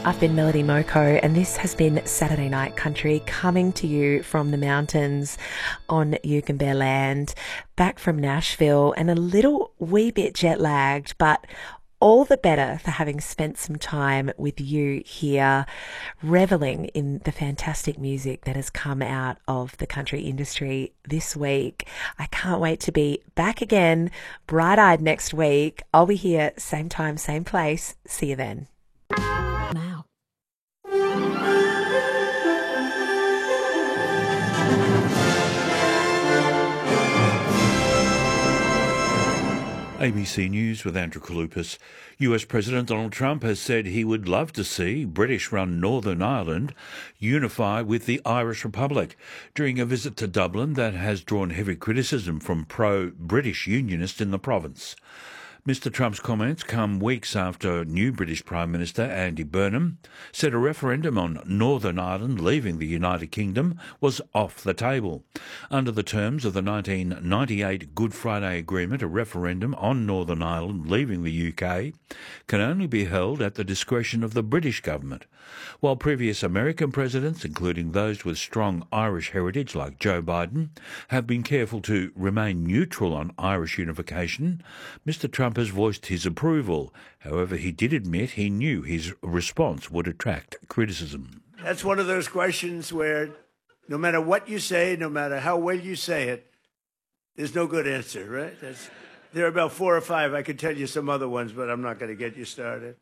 I've been Melody Moko, and this has been Saturday Night Country, coming to you from the mountains on Yugambeh land, back from Nashville, and a little wee bit jet lagged, but all the better for having spent some time with you here, reveling in the fantastic music that has come out of the country industry this week. I can't wait to be back again, bright-eyed next week. I'll be here, same time, same place. See you then. Now. ABC News with Andrew Kalupas. US President Donald Trump has said he would love to see British-run Northern Ireland unify with the Irish Republic during a visit to Dublin that has drawn heavy criticism from pro-British unionists in the province. Mr Trump's comments come weeks after new British Prime Minister Andy Burnham said a referendum on Northern Ireland leaving the United Kingdom was off the table. Under the terms of the 1998 Good Friday Agreement, a referendum on Northern Ireland leaving the UK can only be held at the discretion of the British government. While previous American presidents, including those with strong Irish heritage like Joe Biden, have been careful to remain neutral on Irish unification, Mr Trump has voiced his approval. However, he did admit he knew his response would attract criticism. That's one of those questions where no matter what you say, no matter how well you say it, there's no good answer, right? There are about 4 or 5. I could tell you some other ones, but I'm not going to get you started.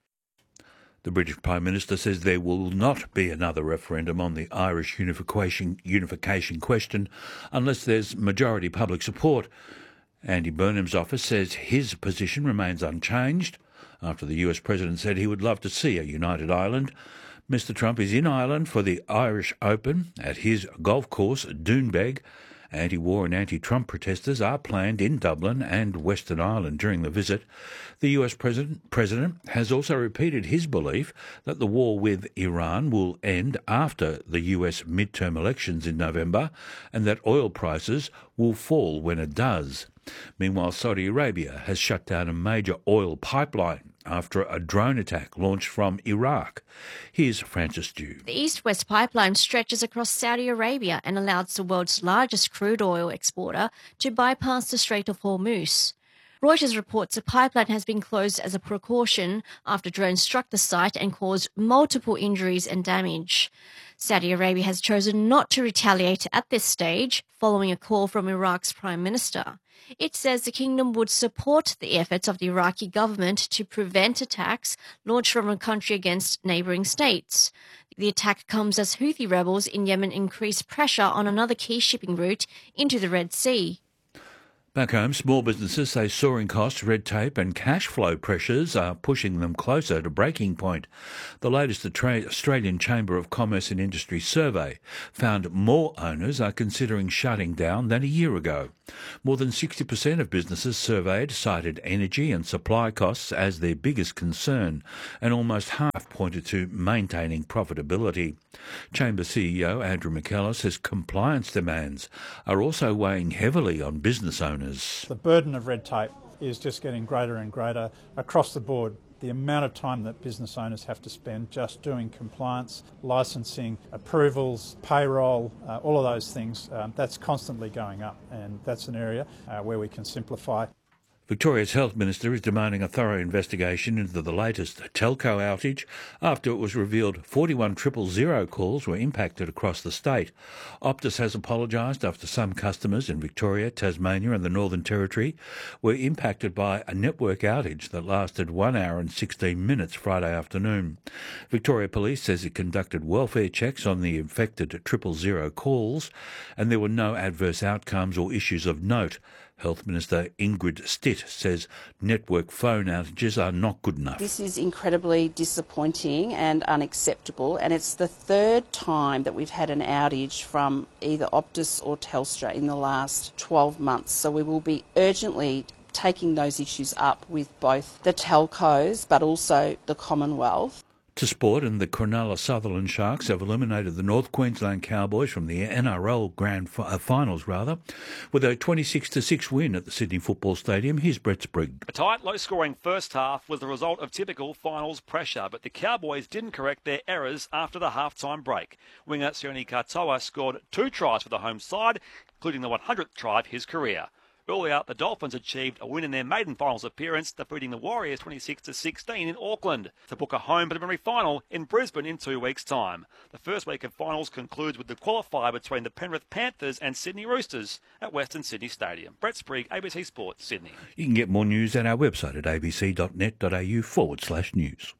The British Prime Minister says there will not be another referendum on the Irish unification question unless there's majority public support. Andy Burnham's office says his position remains unchanged after the US President said he would love to see a united Ireland. Mr Trump is in Ireland for the Irish Open at his golf course, Doonbeg. Anti-war and anti-Trump protesters are planned in Dublin and Western Ireland during the visit. The US President has also repeated his belief that the war with Iran will end after the US midterm elections in November and that oil prices will fall when it does. Meanwhile, Saudi Arabia has shut down a major oil pipeline after a drone attack launched from Iraq. Here's Francis Dew. The East-West pipeline stretches across Saudi Arabia and allows the world's largest crude oil exporter to bypass the Strait of Hormuz. Reuters reports the pipeline has been closed as a precaution after drones struck the site and caused multiple injuries and damage. Saudi Arabia has chosen not to retaliate at this stage, following a call from Iraq's Prime Minister. It says the kingdom would support the efforts of the Iraqi government to prevent attacks launched from a country against neighbouring states. The attack comes as Houthi rebels in Yemen increase pressure on another key shipping route into the Red Sea. Back home, small businesses say soaring costs, red tape and cash flow pressures are pushing them closer to breaking point. The latest Australian Chamber of Commerce and Industry survey found more owners are considering shutting down than a year ago. More than 60% of businesses surveyed cited energy and supply costs as their biggest concern, and almost half pointed to maintaining profitability. Chamber CEO Andrew McKellar says compliance demands are also weighing heavily on business owners. The burden of red tape is just getting greater and greater across the board. The amount of time that business owners have to spend just doing compliance, licensing, approvals, payroll, all of those things, that's constantly going up, and that's an area where we can simplify. Victoria's Health Minister is demanding a thorough investigation into the latest telco outage after it was revealed 41 000 calls were impacted across the state. Optus has apologised after some customers in Victoria, Tasmania and the Northern Territory were impacted by a network outage that lasted 1 hour and 16 minutes Friday afternoon. Victoria Police says it conducted welfare checks on the infected 000 calls and there were no adverse outcomes or issues of note. Health Minister Ingrid Stitt says network phone outages are not good enough. This is incredibly disappointing and unacceptable, and it's the third time that we've had an outage from either Optus or Telstra in the last 12 months. So we will be urgently taking those issues up with both the telcos but also the Commonwealth. To sport, and the Cronulla Sutherland Sharks have eliminated the North Queensland Cowboys from the NRL finals, with a 26-6 win at the Sydney Football Stadium. Here's Brett Sprigg. A tight, low-scoring first half was the result of typical finals pressure, but the Cowboys didn't correct their errors after the half-time break. Winger Sione Katoa scored 2 tries for the home side, including the 100th try of his career. Earlier, the Dolphins achieved a win in their maiden finals appearance, defeating the Warriors 26-16 in Auckland to book a home preliminary final in Brisbane in 2 weeks' time. The first week of finals concludes with the qualifier between the Penrith Panthers and Sydney Roosters at Western Sydney Stadium. Brett Sprigg, ABC Sports, Sydney. You can get more news at our website at abc.net.au/news.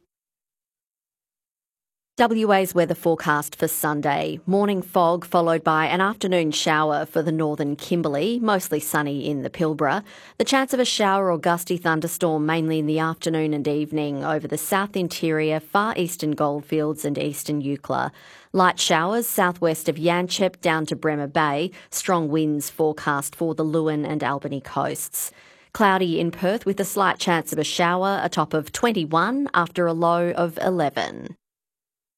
WA's weather forecast for Sunday. Morning fog followed by an afternoon shower for the northern Kimberley, mostly sunny in the Pilbara. The chance of a shower or gusty thunderstorm mainly in the afternoon and evening over the south interior, far eastern Goldfields and eastern Eucla. Light showers southwest of Yanchep down to Bremer Bay. Strong winds forecast for the Lewin and Albany coasts. Cloudy in Perth with a slight chance of a shower, a top of 21 after a low of 11.